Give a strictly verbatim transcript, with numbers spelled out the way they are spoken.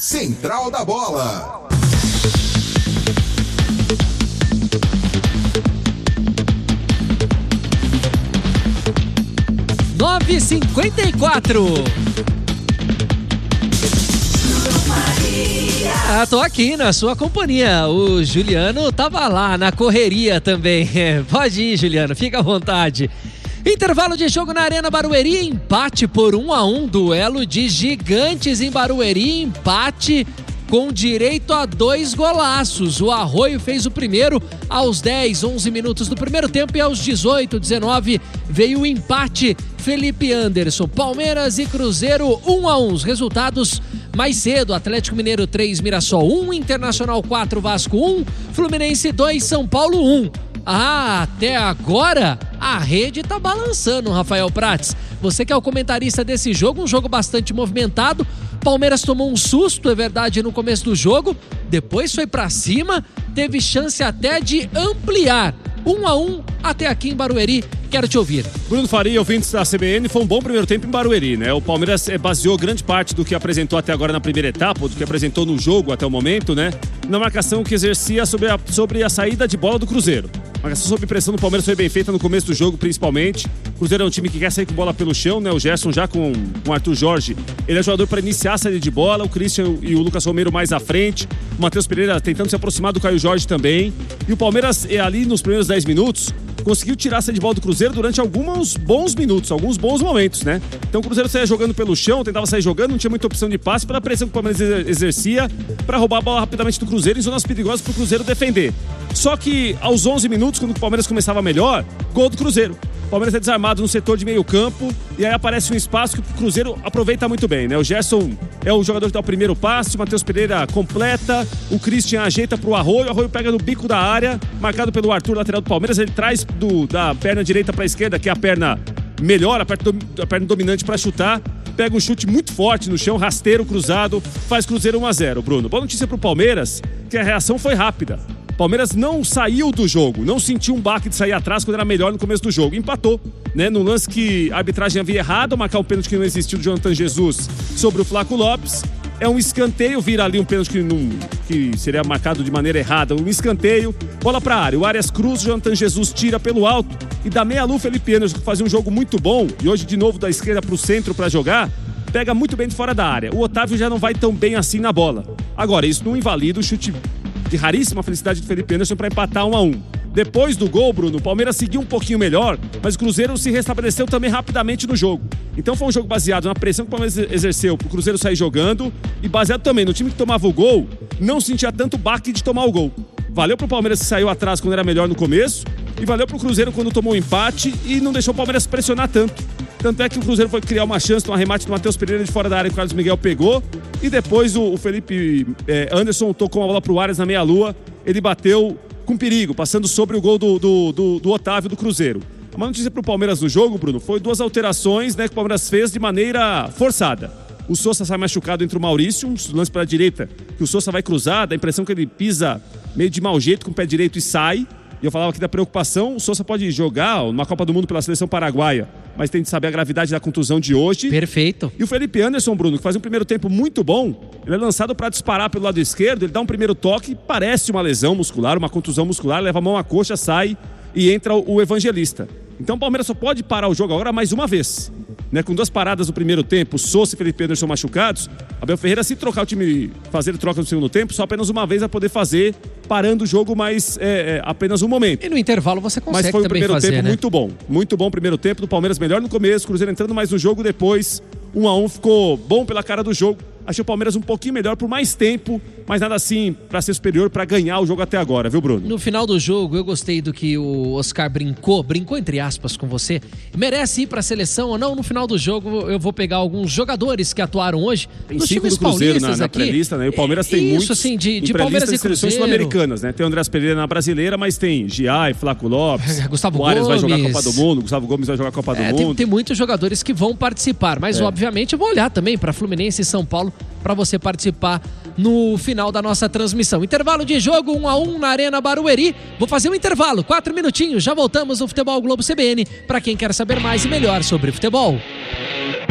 Central da Bola. nove e cinquenta e quatro. Ah, tô aqui na sua companhia. O Juliano tava lá na correria também. Pode ir, Juliano, fica à vontade. Intervalo de jogo na Arena Barueri, empate por um a um, duelo de gigantes em Barueri, empate com direito a dois golaços. O Arroio fez o primeiro aos dez, onze minutos do primeiro tempo e aos dezoito, dezenove veio o empate. Felipe Anderson, Palmeiras e Cruzeiro um a um. Os resultados mais cedo: Atlético Mineiro três, Mirassol um, Internacional quatro, Vasco um, Fluminense dois, São Paulo um. Ah, até agora a rede tá balançando, Rafael Prates. Você que é o comentarista desse jogo, um jogo bastante movimentado. Palmeiras tomou um susto, é verdade, no começo do jogo, depois foi pra cima, teve chance até de ampliar. Um a um até aqui em Barueri. Quero te ouvir. Bruno Faria, ouvintes da C B N, foi um bom primeiro tempo em Barueri, né? O Palmeiras baseou grande parte do que apresentou até agora na primeira etapa, ou do que apresentou no jogo até o momento, né? Na marcação que exercia sobre a, sobre a saída de bola do Cruzeiro. A marcação sob pressão do Palmeiras foi bem feita no começo do jogo, principalmente. O Cruzeiro é um time que quer sair com bola pelo chão, né? O Gerson já com, com o Arthur Jorge, ele é jogador para iniciar a saída de bola. O Christian e o Lucas Romero mais à frente. O Matheus Pereira tentando se aproximar do Caio Jorge também. E o Palmeiras, ali nos primeiros dez minutos, conseguiu tirar a saída de bola do Cruzeiro durante alguns bons minutos, alguns bons momentos, né? Então o Cruzeiro saía jogando pelo chão, tentava sair jogando, não tinha muita opção de passe pela pressão que o Palmeiras exercia para roubar a bola rapidamente do Cruzeiro em zonas perigosas para o Cruzeiro defender. Só que aos onze minutos, quando o Palmeiras começava melhor, gol do Cruzeiro. O Palmeiras é desarmado no setor de meio campo e aí aparece um espaço que o Cruzeiro aproveita muito bem, né? O Gerson é o jogador que dá o primeiro passe, o Matheus Pereira completa, o Christian ajeita pro Arroio, o Arroio pega no bico da área, marcado pelo Arthur, lateral do Palmeiras, ele traz do, da perna direita para a esquerda, que é a perna melhor, a perna, a perna dominante para chutar, pega um chute muito forte no chão, rasteiro, cruzado, faz Cruzeiro um a zero, Bruno. Boa notícia pro Palmeiras, que a reação foi rápida. O Palmeiras não saiu do jogo, não sentiu um baque de sair atrás quando era melhor no começo do jogo. Empatou, né? No lance que a arbitragem havia errado, marcar um pênalti que não existiu do Jonathan Jesus sobre o Flaco Lopes. É um escanteio, vira ali um pênalti que, não, que seria marcado de maneira errada. Um escanteio, bola pra área. O Arias Cruz, o Jonathan Jesus tira pelo alto. E da meia-lua, Felipe Anderson, que fazia um jogo muito bom. E hoje, de novo, da esquerda pro centro pra jogar. Pega muito bem de fora da área. O Otávio já não vai tão bem assim na bola. Agora, isso não invalida o chute de raríssima felicidade do Felipe Anderson para empatar um a um. Depois do gol, Bruno, o Palmeiras seguiu um pouquinho melhor, mas o Cruzeiro se restabeleceu também rapidamente no jogo. Então foi um jogo baseado na pressão que o Palmeiras exerceu para o Cruzeiro sair jogando e baseado também no time que tomava o gol, não sentia tanto baque de tomar o gol. Valeu pro Palmeiras que saiu atrás quando era melhor no começo e valeu pro Cruzeiro quando tomou o empate e não deixou o Palmeiras pressionar tanto. Tanto é que o Cruzeiro foi criar uma chance, um arremate do Matheus Pereira de fora da área que o Carlos Miguel pegou. E depois o, o Felipe é, Anderson tocou uma bola pro Arias na meia-lua. Ele bateu com perigo, passando sobre o gol do, do, do, do Otávio do Cruzeiro. Uma notícia pro Palmeiras no jogo, Bruno, foi duas alterações, né, que o Palmeiras fez de maneira forçada. O Sousa sai machucado entre o Maurício, um lance pela direita, que o Sousa vai cruzar, dá a impressão que ele pisa meio de mau jeito com o pé direito e sai. E eu falava aqui da preocupação, o Sousa pode jogar numa Copa do Mundo pela seleção paraguaia, mas tem de saber a gravidade da contusão de hoje. Perfeito. E o Felipe Anderson, Bruno, que faz um primeiro tempo muito bom, ele é lançado para disparar pelo lado esquerdo, ele dá um primeiro toque, parece uma lesão muscular, uma contusão muscular, leva a mão à coxa, sai e entra o Evangelista. Então o Palmeiras só pode parar o jogo agora mais uma vez, né? Com duas paradas no primeiro tempo, Sousa e Felipe Anderson machucados, Abel Ferreira, se trocar o time, fazer troca no segundo tempo, só apenas uma vez vai poder fazer, parando o jogo mais é, é, apenas um momento. E no intervalo você consegue Mas foi um também primeiro fazer, tempo né? muito bom, muito bom primeiro tempo do Palmeiras, melhor no começo, Cruzeiro entrando mais no jogo depois, um a um, ficou bom pela cara do jogo. Achei o Palmeiras um pouquinho melhor por mais tempo, mas nada assim para ser superior, para ganhar o jogo até agora, viu, Bruno? No final do jogo, eu gostei do que o Oscar brincou, brincou entre aspas com você. Merece ir para a seleção ou não? No final do jogo, eu vou pegar alguns jogadores que atuaram hoje. Tem nos cinco times do Cruzeiro na, na aqui. pré-lista, né? E o Palmeiras tem Isso, muitos. assim, de, de em Palmeiras e seleções Cruzeiro. sul-americanas, né? Tem o Andrés Pereira na brasileira, mas tem Giai, Flaco Lopes, Gustavo o Arias Gomes. vai jogar a Copa do Mundo, Gustavo Gomes vai jogar a Copa do É, Mundo. tem, tem muitos jogadores que vão participar, mas É. obviamente eu vou olhar também para Fluminense e São Paulo para você participar no final da nossa transmissão. Intervalo de jogo, um a um na Arena Barueri. Vou fazer um intervalo, quatro minutinhos, já voltamos no Futebol Globo C B N para quem quer saber mais e melhor sobre futebol.